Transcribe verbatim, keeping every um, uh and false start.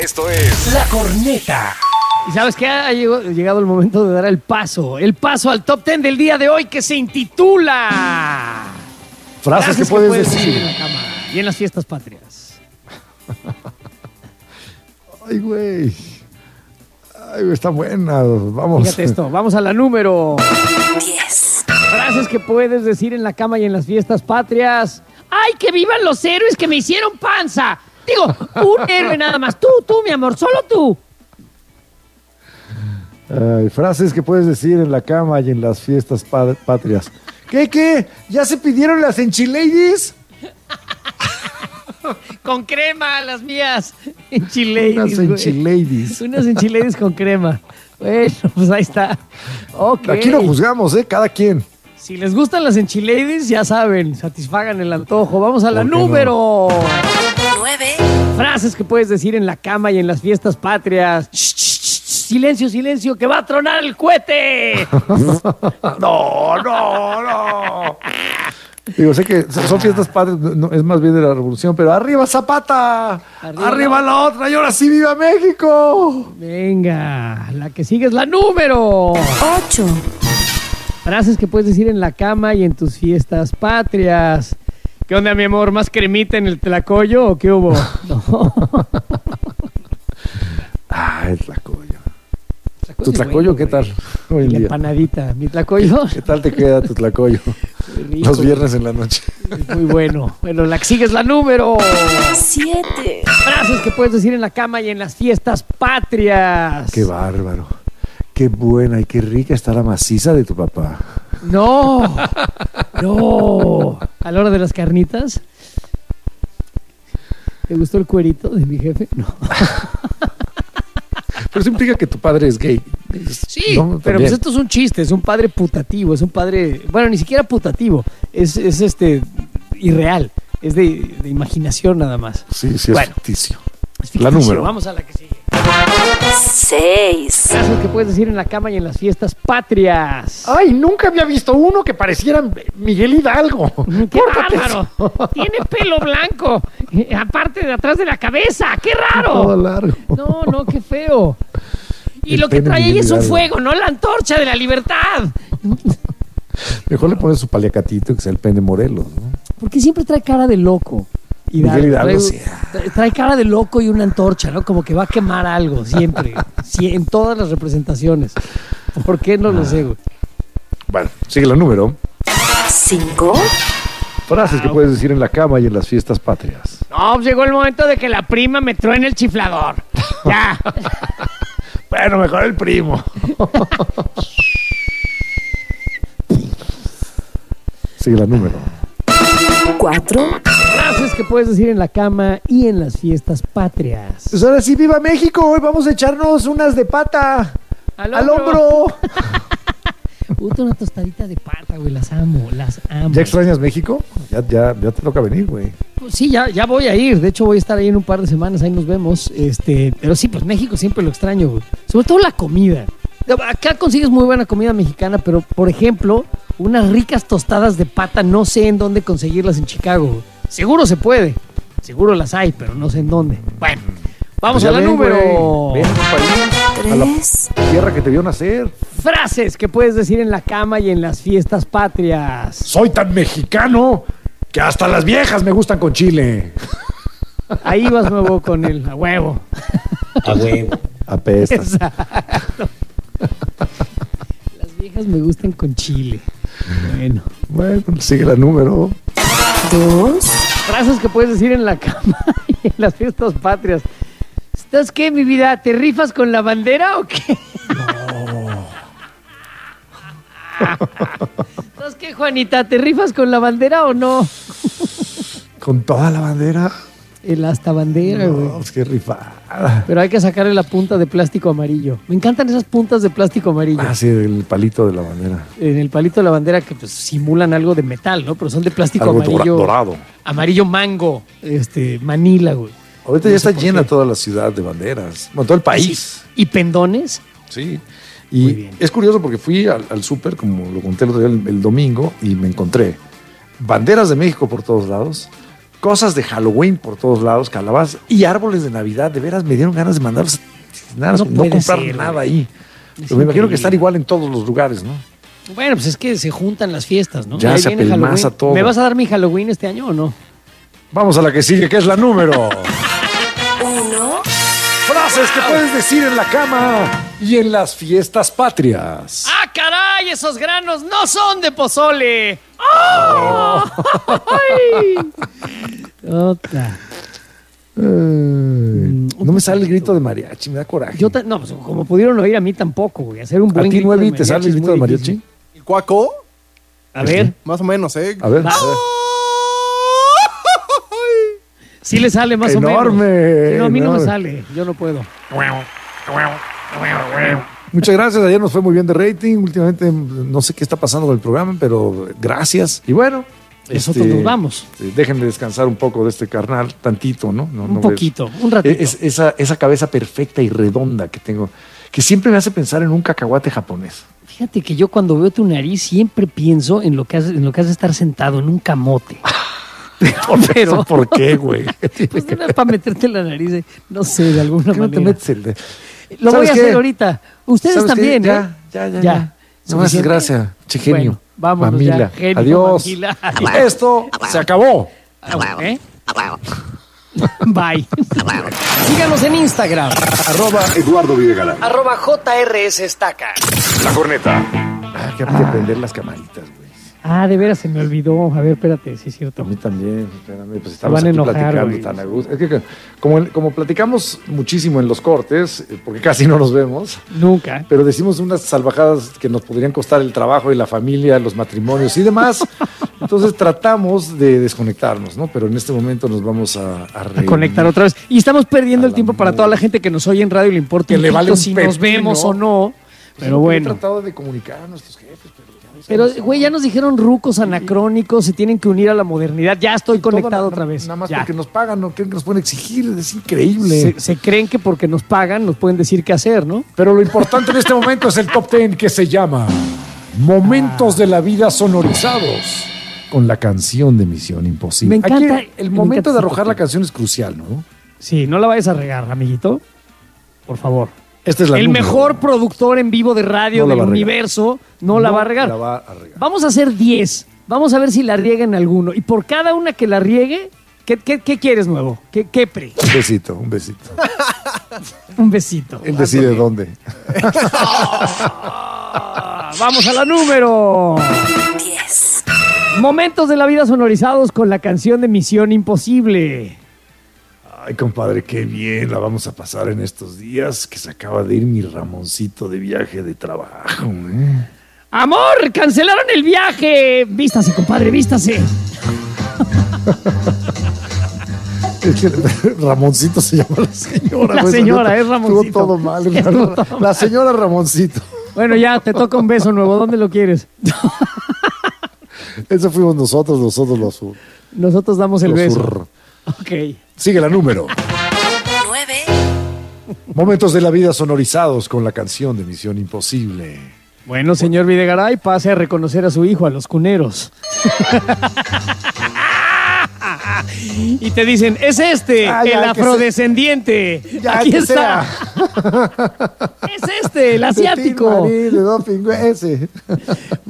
Esto es La Corneta. ¿Y sabes qué? Ha llegado el momento de dar el paso. El paso al top ten del día de hoy, que se intitula Frases, Frases que, puedes que puedes decir en la cama y en las fiestas patrias. Ay, güey. Ay, güey, está buena. Vamos. Fíjate esto. Vamos a la número diez. Frases que puedes decir en la cama y en las fiestas patrias. ¡Ay, que vivan los héroes que me hicieron panza! Digo, un héroe nada más. Tú, tú, mi amor, solo tú. Ay, frases que puedes decir en la cama y en las fiestas pa- patrias. ¿Qué, qué? ¿Ya se pidieron las enchiladies? Con crema, las mías. Enchiladies. Unas enchiladies. Unas enchiladies con crema. Bueno, pues ahí está. Okay. Aquí no juzgamos, ¿eh? Cada quien. Si les gustan las enchiladies, ya saben, satisfagan el antojo. Vamos a la número nueve. Frases que puedes decir en la cama y en las fiestas patrias. Shh, shh, shh, silencio, silencio, que va a tronar el cohete. No, no, no. Digo, sé que son fiestas patrias, no, es más bien de la revolución, pero ¡arriba Zapata! ¡Arriba, arriba la otra! ¡Y ahora sí viva México! Venga, la que sigue es la número ocho. Frases que puedes decir en la cama y en tus fiestas patrias. ¿Qué onda, mi amor? ¿Más cremita en el tlacoyo o qué hubo? No. Ah, el tlacoyo. ¿Tu tlacoyo qué tal hoy en día? La empanadita. ¿Mi tlacoyo? ¿Qué tal te queda tu tlacoyo? Los viernes en la noche. Muy bueno. Bueno, la que sigue es la número siete. Frases que puedes decir en la cama y en las fiestas patrias. Qué bárbaro. Qué buena y qué rica está la maciza de tu papá. No, no. A la hora de las carnitas. ¿Te gustó el cuerito de mi jefe? No. Pero eso implica que tu padre es gay. Sí, no, pero pues esto es un chiste, es un padre putativo, es un padre, bueno, ni siquiera putativo, es, es este irreal, es de, de imaginación nada más. Sí, sí, bueno, es ficticio. Es ficticio. La número. Vamos a la que sigue. Seis. Frases que puedes decir en la cama y en las fiestas patrias. Ay, nunca había visto uno que pareciera Miguel Hidalgo. ¡Qué bárbaro! Tiene pelo blanco, aparte de atrás de la cabeza. ¡Qué raro! Todo largo. No, no, qué feo. Y el lo que trae ahí es un Hidalgo. fuego, no la antorcha de la libertad. Mejor le pones su paliacatito que sea el pene Morelos, ¿no? Porque siempre trae cara de loco. Hidalgo, Miguel Hidalgo, trae, sí. trae, trae cara de loco y una antorcha, ¿no? Como que va a quemar algo, siempre. Sí, en todas las representaciones. ¿Por qué? No lo sé, güey. Bueno, sigue la número. Cinco. Frases Ah, que puedes decir en la cama y en las fiestas patrias. No, pues llegó el momento de que la prima me truene el chiflador. Ya. Bueno, mejor el primo. Sigue la número. Cuatro. Frases que puedes decir en la cama y en las fiestas patrias. Pues ahora sí, viva México. Hoy vamos a echarnos unas de pata. Al Al hombro. hombro. Puta, una tostadita de pata, güey. Las amo, las amo. ¿Ya extrañas México? Ya, ya, ya te toca venir, güey. Pues sí, ya, ya voy a ir. De hecho, voy a estar ahí en un par de semanas. Ahí nos vemos. Este, pero sí, pues México siempre lo extraño, güey. Sobre todo la comida. Acá consigues muy buena comida mexicana, pero, por ejemplo, unas ricas tostadas de pata, no sé en dónde conseguirlas en Chicago, güey. Seguro se puede. Seguro las hay, pero no sé en dónde. Bueno, vamos Pues ya a la ven, número... güey. Ven a tu país, a la tierra que te vio nacer. Frases que puedes decir en la cama y en las fiestas patrias. Soy tan mexicano que hasta las viejas me gustan con chile. Ahí vas nuevo con el a huevo. A huevo. Apestas. Exacto. Las viejas me gustan con chile. Bueno. Bueno, sigue la número. Dos. Frases que puedes decir en la cama y en las fiestas patrias. ¿Estás qué, mi vida? ¿Te rifas con la bandera o qué? No. ¿Estás qué, Juanita? ¿Te rifas con la bandera o no? ¿Con toda la bandera? El hasta bandera, güey. No, pues qué rifada. Pero hay que sacarle la punta de plástico amarillo. Me encantan esas puntas de plástico amarillo. Ah, sí, el palito de la bandera. En el palito de la bandera que pues simulan algo de metal, ¿no? Pero son de plástico Algo amarillo. dorado. Amarillo mango, este, Manila, güey. Ahorita No ya sé está por llena qué. toda la ciudad de banderas. Bueno, todo el país. ¿Y pendones? Sí. Muy Y bien. es curioso porque fui al, al súper, como lo conté el otro día, el, el domingo, y me encontré banderas de México por todos lados, cosas de Halloween por todos lados, calabazas y árboles de Navidad. De veras me dieron ganas de mandarlos, nada, no, no comprar ser, nada güey. ahí. Pero me imagino que están igual en todos los lugares, ¿no? Bueno, pues es que se juntan las fiestas, ¿no? Ya ahí se apelmaza todo. ¿Me vas a dar mi Halloween este año o no? Vamos a la que sigue, que es la número... Uno. Frases que puedes decir en la cama y en las fiestas patrias. ¡Ah, caray! Esos granos no son de pozole. ¡Oh! ¡Ay! Otra. Ay, no me sale el grito de mariachi, me da coraje. Yo ta- no, pues, como pudieron oír, a mí tampoco, güey. Hacer un buen ¿A ti, grito Nuevi, de te sale el grito de mariachi? ¿Y cuaco? A ver. Más o menos, ¿eh? A ver. Va. A ver. Sí le sale más Enorme, o menos. Sí, no, a mí no enorme. me sale. Yo no puedo. Muchas gracias, ayer nos fue muy bien de rating. Últimamente no sé qué está pasando con el programa, pero gracias. Y bueno, Nosotros nos vamos. Déjenme descansar un poco de este carnal, tantito, ¿no? no Un no poquito, ves. un ratito. Es, esa, esa cabeza perfecta y redonda que tengo, que siempre me hace pensar en un cacahuate japonés. Fíjate que yo cuando veo tu nariz siempre pienso en lo que has, en lo que has de estar sentado en un camote. Pero, ¿por qué, güey? Pues era para meterte en la nariz, eh, no sé, de alguna ¿Por qué no te manera. metes el de- Lo voy ¿Sabes a qué? hacer ahorita. Ustedes ¿Sabes también, qué? ¿eh? Ya, ya, ya. Ya. ya. No me haces ¿Suficiente? gracia, che genio. Bueno, vámonos Mamila. ya, genio, Adiós. mamila. Adiós. Esto se acabó. ¿Eh? Bye. Síganos en Instagram. Arroba Eduardo Videgaray. Arroba J R S Estaca. La corneta. Ah, que hay que prender las camaritas, güey. Ah, de veras se me olvidó. A ver, espérate, sí es cierto. A mí también, espérame, pues estamos van a aquí enojar, platicando güey. tan a gusto. Es que como, como platicamos muchísimo en los cortes, eh, porque casi no nos vemos, Nunca. pero decimos unas salvajadas que nos podrían costar el trabajo y la familia, los matrimonios y demás. Entonces tratamos de desconectarnos, ¿no? Pero en este momento nos vamos a, a, A conectar otra vez. Y estamos perdiendo el tiempo para toda la gente que nos oye en radio y le importa Que un le vale pito un si nos pepino. vemos o no. Pero He bueno. tratado de comunicar a nuestros jefes, pero ya ves Pero, cómo son. güey, ya nos dijeron rucos, anacrónicos, se tienen que unir a la modernidad. Ya estoy Toda conectado la- otra vez. Nada más Ya. porque nos pagan, no creen que nos pueden exigir, es increíble. Se, se creen que porque nos pagan nos pueden decir qué hacer, ¿no? Pero lo importante en este momento es el top ten que se llama Momentos de la vida sonorizados con la canción de Misión Imposible. Me encanta- Aquí el me momento encanta de ese arrojar top la ten. canción es crucial, ¿no? Sí, no la vayas a regar, amiguito. Por favor. Esta es la El número. mejor productor en vivo de radio No la del va a regar. universo no, la va a regar. la va a regar. Vamos a hacer diez. Vamos a ver si la riega en alguno. Y por cada una que la riegue, ¿qué, qué, qué quieres nuevo? ¿Qué, qué pre? Un besito, un besito. Un besito. Él decide dónde. Ah, vamos a la número diez. Momentos de la vida sonorizados con la canción de Misión Imposible. Ay, compadre, qué bien la vamos a pasar en estos días que se acaba de ir mi Ramoncito de viaje de trabajo, ¿eh? ¡Amor! ¡Cancelaron el viaje! Vístase, compadre, vístase. Es que Ramoncito se llama la señora. La güey. señora, Estuvo es Ramoncito. todo mal. Estuvo La, todo la señora Ramoncito. Bueno, ya, te toca un beso nuevo. ¿Dónde lo quieres? Eso fuimos nosotros, nosotros los sur. Nosotros damos el Los beso. sur. Ok. Sigue la número. nueve. Momentos de la vida sonorizados con la canción de Misión Imposible. Bueno, señor Videgaray, pase a reconocer a su hijo, a los cuneros. Y te dicen, es este, Ah, ya, el que afrodescendiente. Ya, Aquí que está. sea. Es este, el asiático. De Tim Marín, de Doping, ese.